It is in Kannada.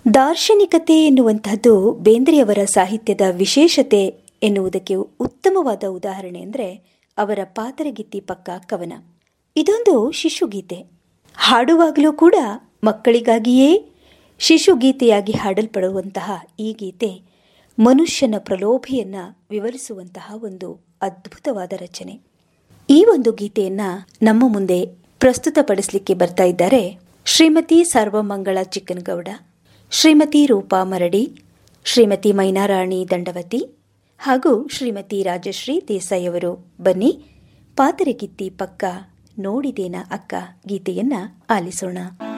ದಾರ್ಶನಿಕತೆ ಎನ್ನುವಂತಹದ್ದು ಬೇಂದ್ರೆಯವರ ಸಾಹಿತ್ಯದ ವಿಶೇಷತೆ ಎನ್ನುವುದಕ್ಕೆ ಉತ್ತಮವಾದ ಉದಾಹರಣೆ ಅಂದರೆ ಅವರ ಪಾತರಗಿತ್ತಿ ಪಕ್ಕ ಕವನ. ಇದೊಂದು ಶಿಶುಗೀತೆ. ಹಾಡುವಾಗಲೂ ಕೂಡ ಮಕ್ಕಳಿಗಾಗಿಯೇ ಶಿಶುಗೀತೆಯಾಗಿ ಹಾಡಲ್ಪಡುವಂತಹ ಈ ಗೀತೆ ಮನುಷ್ಯನ ಪ್ರಲೋಭೆಯನ್ನು ವಿವರಿಸುವಂತಹ ಒಂದು ಅದ್ಭುತವಾದ ರಚನೆ. ಈ ಒಂದು ಗೀತೆಯನ್ನು ನಮ್ಮ ಮುಂದೆ ಪ್ರಸ್ತುತಪಡಿಸಲಿಕ್ಕೆ ಬರ್ತಾ ಇದ್ದಾರೆ ಶ್ರೀಮತಿ ಸರ್ವಮಂಗಳ ಚಿಕ್ಕನಗೌಡ, ಶ್ರೀಮತಿ ರೂಪಾ ಮರಡಿ, ಶ್ರೀಮತಿ ಮೈನಾರಾಣಿ ದಂಡವತಿ ಹಾಗೂ ಶ್ರೀಮತಿ ರಾಜಶ್ರೀ ದೇಸಾಯಿ ಅವರು. ಬನ್ನಿ, ಪಾತರಗಿತ್ತಿ ಪಕ್ಕ ನೋಡಿದೇನ ಅಕ್ಕ ಗೀತೆಯನ್ನ ಆಲಿಸೋಣ.